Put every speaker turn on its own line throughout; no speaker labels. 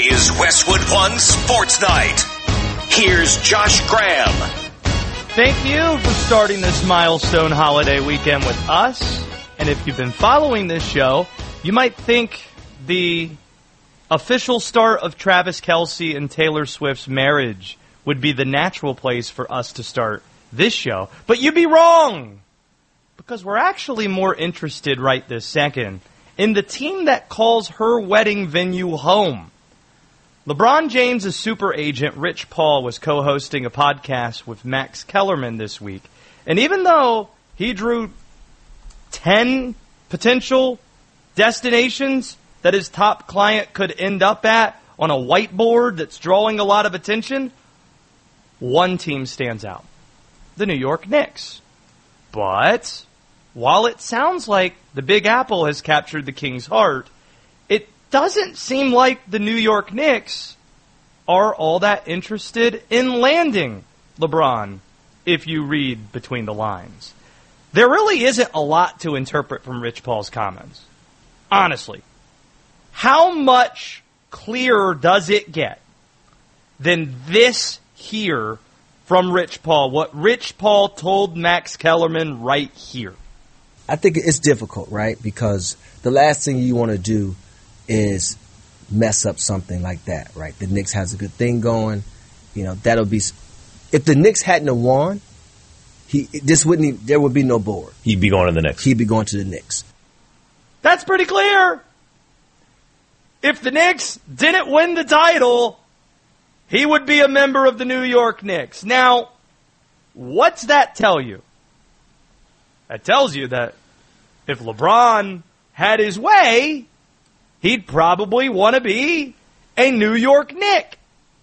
Is Westwood One Sports Night. Here's Josh Graham.
Thank you for starting this milestone holiday weekend with us. And if you've been following this show, you might think the official start of Travis Kelce and Taylor Swift's marriage would be the natural place for us to start this show. But you'd be wrong, because we're actually more interested right this second in the team that calls her wedding venue home. LeBron James' super agent, Rich Paul, was co-hosting a podcast with Max Kellerman this week. And even though he drew 10 potential destinations that his top client could end up at on a whiteboard that's drawing a lot of attention, one team stands out: the New York Knicks. But while it sounds like the Big Apple has captured the King's heart, it doesn't seem like the New York Knicks are all that interested in landing LeBron, if you read between the lines. There really isn't a lot to interpret from Rich Paul's comments. Honestly. How much clearer does it get than this here from Rich Paul? What Rich Paul told Max Kellerman right here.
I think it's difficult, right? Because the last thing you want to do is mess up something like that, right? The Knicks has a good thing going. You know, that'll be... If the Knicks hadn't have won, there would be no board.
He'd be going to the Knicks.
He'd be going to the Knicks.
That's pretty clear. If the Knicks didn't win the title, he would be a member of the New York Knicks. Now, what's that tell you? That tells you that if LeBron had his way, he'd probably want to be a New York Knick.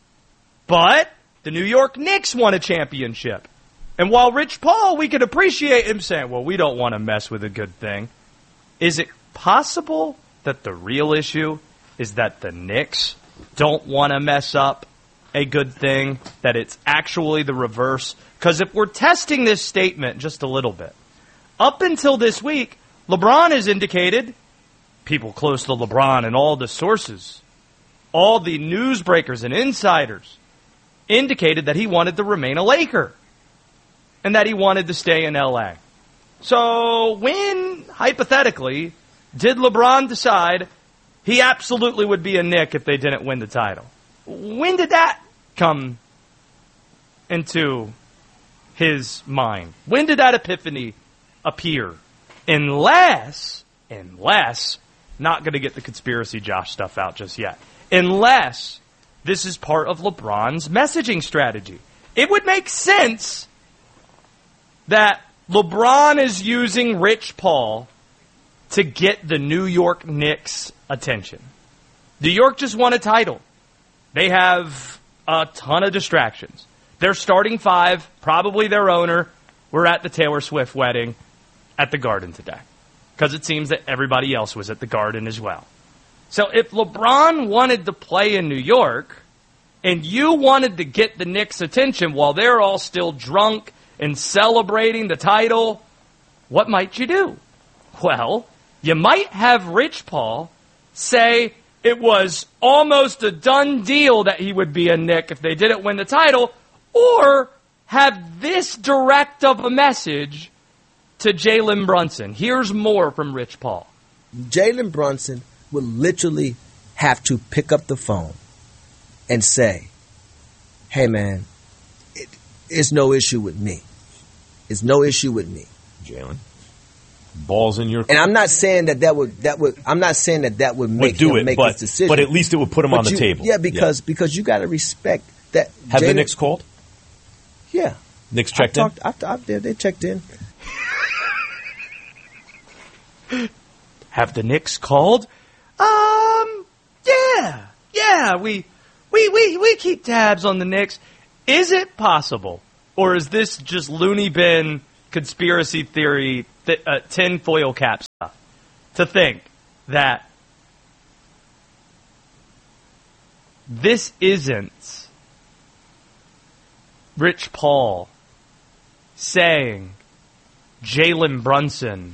But the New York Knicks won a championship. And while Rich Paul, we could appreciate him saying, well, we don't want to mess with a good thing. Is it possible that the real issue is that the Knicks don't want to mess up a good thing, that it's actually the reverse? Because if we're testing this statement just a little bit, up until this week, LeBron has indicated, people close to LeBron and all the sources, all the newsbreakers and insiders, indicated that he wanted to remain a Laker and that he wanted to stay in L.A. So when, hypothetically, did LeBron decide he absolutely would be a Knick if they didn't win the title? When did that come into his mind? When did that epiphany appear? Unless, not going to get the conspiracy Josh stuff out just yet, unless this is part of LeBron's messaging strategy. It would make sense that LeBron is using Rich Paul to get the New York Knicks' attention. New York just won a title. They have a ton of distractions. Their starting five, probably their owner, were at the Taylor Swift wedding at the Garden today, because it seems that everybody else was at the Garden as well. So if LeBron wanted to play in New York and you wanted to get the Knicks' attention while they're all still drunk and celebrating the title, what might you do? Well, you might have Rich Paul say it was almost a done deal that he would be a Knick if they didn't win the title, or have this direct of a message to Jalen Brunson. Here's more from Rich Paul.
Jalen Brunson would literally have to pick up the phone and say, hey, man, it's no issue with me. It's no issue with me.
Jalen, balls in your court.
And I'm not saying that would make him make this decision.
But at least it would put him on the table.
Yeah, because you got to respect that.
Have the Knicks called?
Yeah.
Knicks checked in?
They checked in.
Have the Knicks called? Yeah. We keep tabs on the Knicks. Is it possible, or is this just loony bin conspiracy theory, tinfoil cap stuff, to think that this isn't Rich Paul saying Jalen Brunson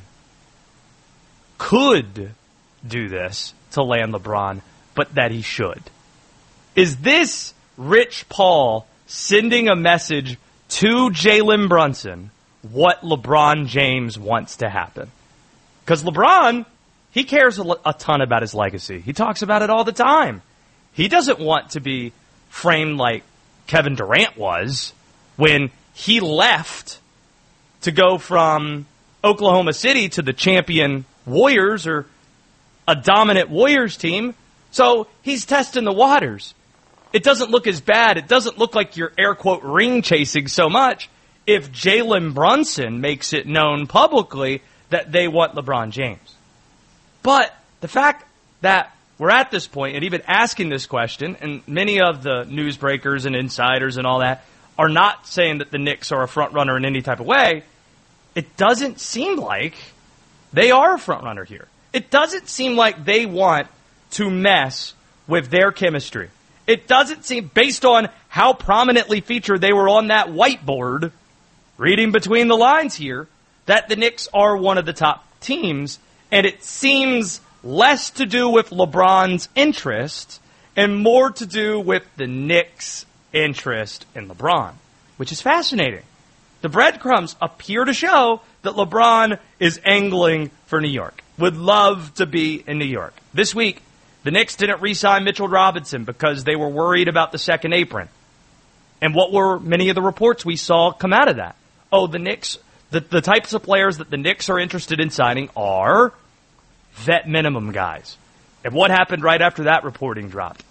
could do this to land LeBron, but that he should? Is this Rich Paul sending a message to Jalen Brunson what LeBron James wants to happen? Because LeBron, he cares a ton about his legacy. He talks about it all the time. He doesn't want to be framed like Kevin Durant was when he left to go from Oklahoma City to the champion Warriors or a dominant Warriors team. So he's testing the waters. It doesn't look as bad. It doesn't look like you're air quote ring chasing so much if Jalen Brunson makes it known publicly that they want LeBron James. But the fact that we're at this point and even asking this question, and many of the newsbreakers and insiders and all that are not saying that the Knicks are a front runner in any type of way, it doesn't seem like they are a front runner here. It doesn't seem like they want to mess with their chemistry. It doesn't seem, based on how prominently featured they were on that whiteboard, reading between the lines here, that the Knicks are one of the top teams, and it seems less to do with LeBron's interest and more to do with the Knicks' interest in LeBron, which is fascinating. The breadcrumbs appear to show that LeBron is angling for New York, would love to be in New York. This week, the Knicks didn't re-sign Mitchell Robinson because they were worried about the second apron. And what were many of the reports we saw come out of that? Oh, the Knicks, the types of players that the Knicks are interested in signing are vet minimum guys. And what happened right after that reporting dropped?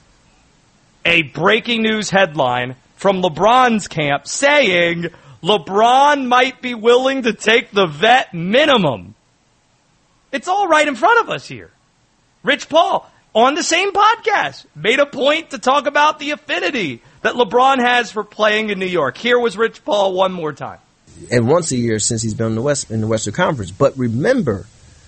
A breaking news headline from LeBron's camp saying LeBron might be willing to take the vet minimum. It's all right in front of us here. Rich Paul, on the same podcast, made a point to talk about the affinity that LeBron has for playing in New York. Here was Rich Paul one more time.
And once a year since he's been in the Western Conference. But remember,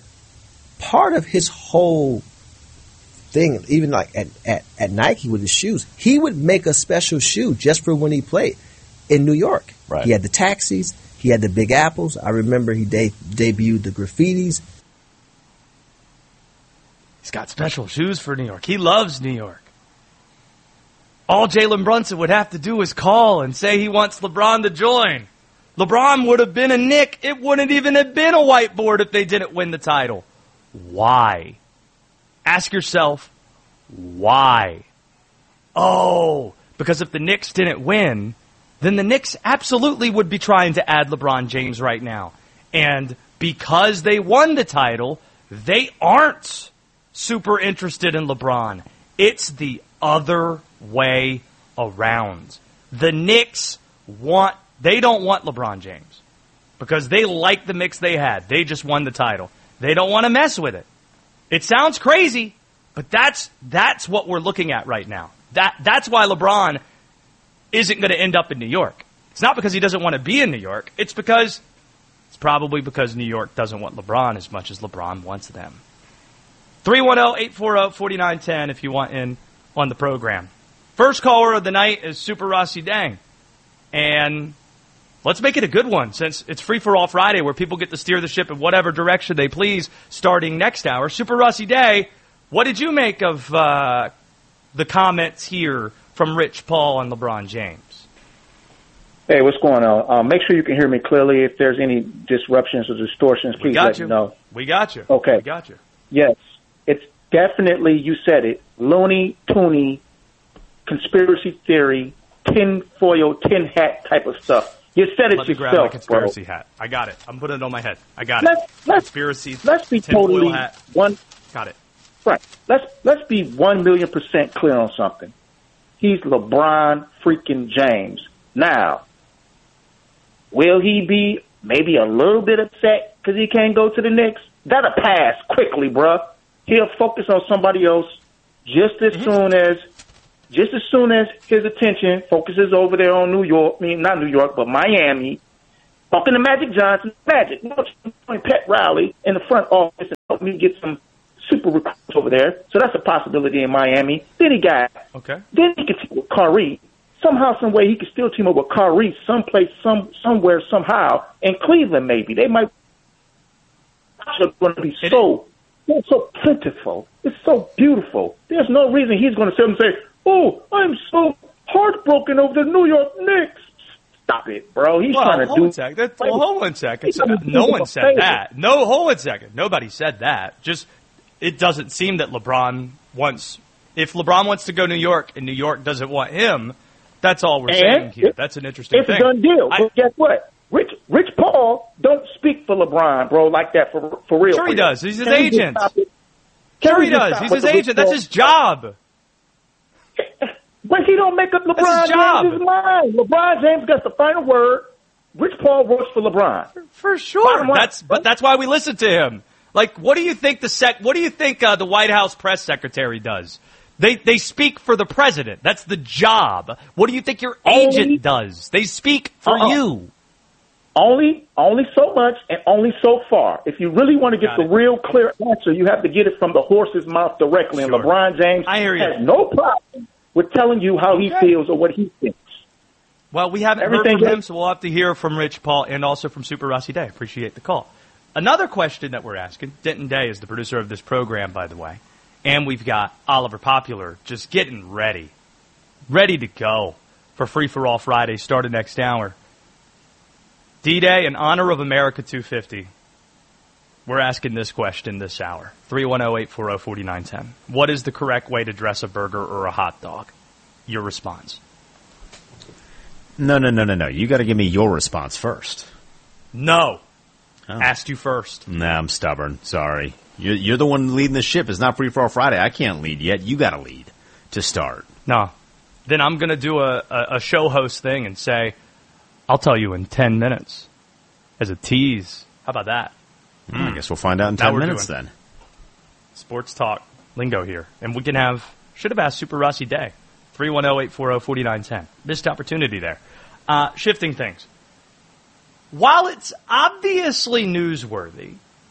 part of his whole thing, even like at Nike with his shoes, he would make a special shoe just for when he played in New York.
Right.
He had the taxis. He had the Big Apples. I remember he debuted the graffitis.
He's got special shoes for New York. He loves New York. All Jalen Brunson would have to do is call and say he wants LeBron to join. LeBron would have been a Knick. It wouldn't even have been a whiteboard if they didn't win the title. Why? Ask yourself, why? Oh, because if the Knicks didn't win, then the Knicks absolutely would be trying to add LeBron James right now. And because they won the title, they aren't super interested in LeBron. It's the other way around. The Knicks they don't want LeBron James because they like the mix they had. They just won the title. They don't want to mess with it. It sounds crazy, but that's what we're looking at right now. That's why LeBron isn't going to end up in New York. It's not because he doesn't want to be in New York. It's probably because New York doesn't want LeBron as much as LeBron wants them. 310-840-4910 if you want in on the program. First caller of the night is Super Rossi Dang. And let's make it a good one since it's Free-for-All Friday where people get to steer the ship in whatever direction they please starting next hour. Super Rossi Day, what did you make of the comments here from Rich Paul and LeBron James?
Hey, what's going on? Make sure you can hear me clearly. If there's any disruptions or distortions, please let me know.
We got you.
Okay.
We got you.
Yes. It's definitely, you said it, Looney, Tooney, conspiracy theory, tinfoil, tin hat type of stuff. You said it
Let me
yourself,
grab my conspiracy
bro.
hat. I got it. I'm putting it on my head. I got it. Conspiracy.
Let's be
tinfoil
totally
hat. Got it.
Right. Let's be 1,000,000% clear on something. He's LeBron freaking James. Now, will he be maybe a little bit upset because he can't go to the Knicks? That'll pass quickly, bruh. He'll focus on somebody else just as soon as his attention focuses over there on New York. I mean, not New York, but Miami. Talking to Magic Johnson. Magic, Pat Riley in the front office and help me get some super recruits over there. So that's a possibility in Miami. Then he can team with Kyrie. Somehow, some way, he can still team up with Kyrie someplace, somewhere, somehow. In Cleveland, maybe. They might going to be so plentiful. It's so beautiful. There's no reason he's going to sit and say, Oh, I'm so heartbroken over the New York Knicks. Stop it, bro. He's trying to do.
Hold one second. No one said that. No, hold one second. Nobody said that. Just it doesn't seem that LeBron wants. If LeBron wants to go New York and New York doesn't want him, that's all we're saying here. That's an interesting thing.
It's a done deal. But guess what? Rich Paul don't speak for LeBron, bro, like that for real.
Sure he does. He's his agent. Sure he does. He's his agent. That's his job.
But he don't make up LeBron James' mind. LeBron James got the final word. Rich Paul works for LeBron.
For sure. That's why we listen to him. Like, what do you think the White House press secretary does? They speak for the president. That's the job. What do you think your agent does? They speak for you.
Only so much and only so far. If you really want to get the real clear answer, you have to get it from the horse's mouth directly. Sure. And LeBron James has no problem with telling you how he feels or what he thinks.
Well, we haven't heard from him, so we'll have to hear from Rich Paul and also from Super Rossi Day. Appreciate the call. Another question that we're asking, Denton Day is the producer of this program, by the way, and we've got Oliver Popular just getting ready to go for Free For All Friday, starting next hour. D-Day in honor of America 250. We're asking this question this hour. 310-840-4910. What is the correct way to dress a burger or a hot dog? Your response.
No. You got to give me your response first.
No. Oh. Asked you first.
Nah, I'm stubborn. Sorry. You're the one leading the ship. It's not Free For All Friday. I can't lead yet. You got to lead to start.
No. Then I'm going to do a show host thing and say, I'll tell you in 10 minutes as a tease. How about that?
I guess we'll find out in 10 minutes then.
Sports talk lingo here. And we can should have asked Super Rossi Day. 310-840-4910. Missed opportunity there. Shifting things. While it's obviously newsworthy,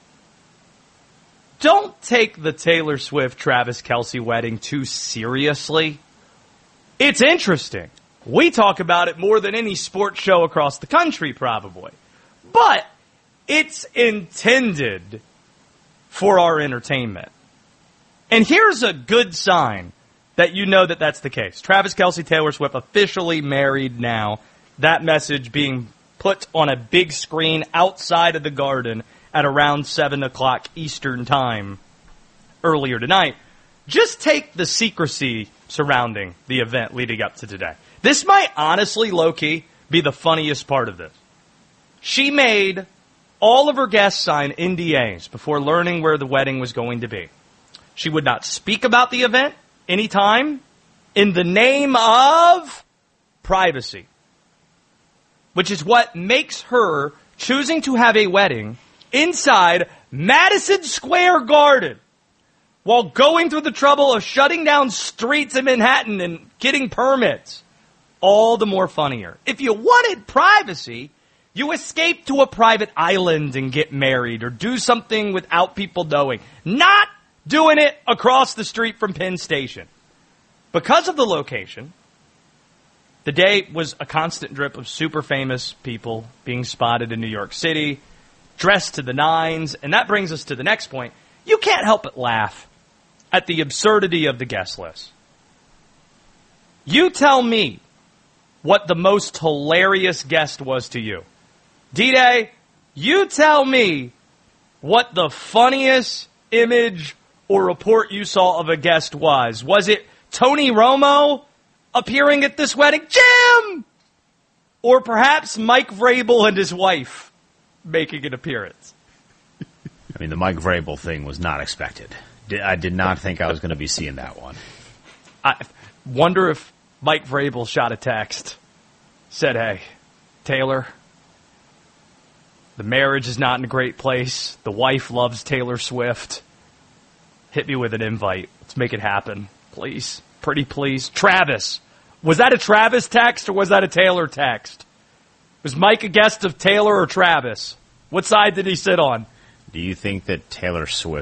don't take the Taylor Swift-Travis Kelce wedding too seriously. It's interesting. We talk about it more than any sports show across the country, probably. But it's intended for our entertainment. And here's a good sign that you know that that's the case. Travis Kelce, Taylor Swift, officially married now. That message being put on a big screen outside of the Garden at around 7 o'clock Eastern Time earlier tonight. Just take the secrecy surrounding the event leading up to today. This might honestly, low-key, be the funniest part of this. She made all of her guests sign NDAs before learning where the wedding was going to be. She would not speak about the event anytime in the name of privacy, which is what makes her choosing to have a wedding inside Madison Square Garden while going through the trouble of shutting down streets in Manhattan and getting permits. All the more funnier. If you wanted privacy, you escape to a private island and get married or do something without people knowing. Not doing it across the street from Penn Station. Because of the location, the day was a constant drip of super famous people being spotted in New York City, dressed to the nines, and that brings us to the next point. You can't help but laugh at the absurdity of the guest list. You tell me what the most hilarious guest was to you. D-Day, you tell me what the funniest image or report you saw of a guest was. Was it Tony Romo appearing at this wedding? Jim! Or perhaps Mike Vrabel and his wife making an appearance?
I mean, the Mike Vrabel thing was not expected. I did not think I was going to be seeing that one.
I wonder if Mike Vrabel shot a text, said, hey, Taylor, the marriage is not in a great place. The wife loves Taylor Swift. Hit me with an invite. Let's make it happen. Please. Pretty please. Travis. Was that a Travis text or was that a Taylor text? Was Mike a guest of Taylor or Travis? What side did he sit on?
Do you think that Taylor Swift